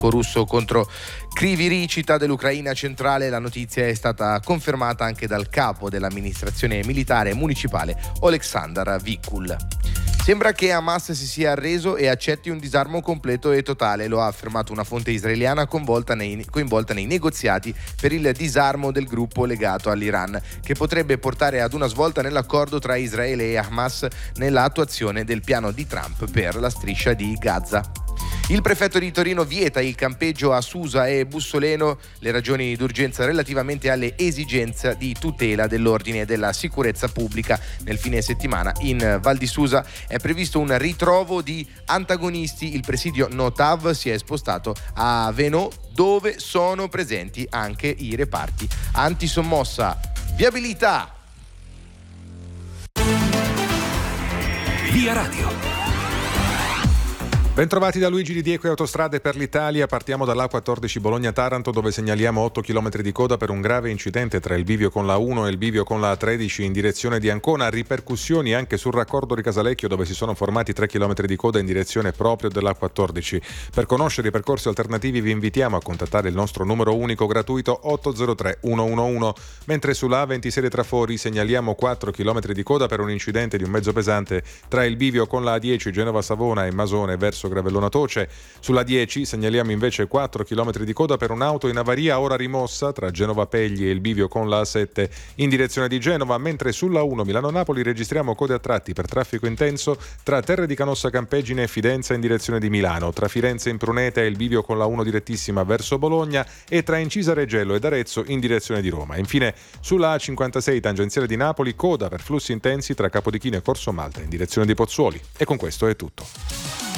russo contro Kryvyi, città dell'Ucraina centrale. La notizia è stata confermata anche dal capo dell'amministrazione militare municipale Oleksandr Vikul. Sembra che Hamas si sia arreso e accetti un disarmo completo e totale, lo ha affermato una fonte israeliana coinvolta nei negoziati per il disarmo del gruppo legato all'Iran, che potrebbe portare ad una svolta nell'accordo tra Israele e Hamas nella attuazione del piano di Trump per la striscia di Gaza. Il prefetto di Torino vieta il campeggio a Susa e Bussoleno, le ragioni d'urgenza relativamente alle esigenze di tutela dell'ordine e della sicurezza pubblica. Nel fine settimana in Val di Susa è previsto un ritrovo di antagonisti. Il presidio Notav si è spostato a Venò, dove sono presenti anche i reparti antisommossa. Viabilità. Via Radio. Bentrovati da Luigi Di Diego e Autostrade per l'Italia. Partiamo dalla A14 Bologna-Taranto, dove segnaliamo 8 km di coda per un grave incidente tra il bivio con la 1 e il bivio con la 13 in direzione di Ancona. Ripercussioni anche sul raccordo di Casalecchio, dove si sono formati 3 km di coda in direzione proprio dell'A14. Per conoscere i percorsi alternativi vi invitiamo a contattare il nostro numero unico gratuito 803 111, mentre sulla A26 Trafori segnaliamo 4 km di coda per un incidente di un mezzo pesante tra il bivio con la A10 Genova-Savona e Masone verso Gravellona Toce. Sulla 10 segnaliamo invece 4 km di coda per un'auto in avaria ora rimossa tra Genova Pegli e il bivio con la A7 in direzione di Genova, mentre sulla 1 Milano-Napoli registriamo code a tratti per traffico intenso tra Terre di Canossa Campeggine e Fidenza in direzione di Milano, tra Firenze Impruneta e il bivio con la 1 direttissima verso Bologna e tra Incisa Reggello ed Arezzo in direzione di Roma. Infine sulla A56 tangenziale di Napoli coda per flussi intensi tra Capodichino e Corso Malta in direzione di Pozzuoli. E con questo è tutto.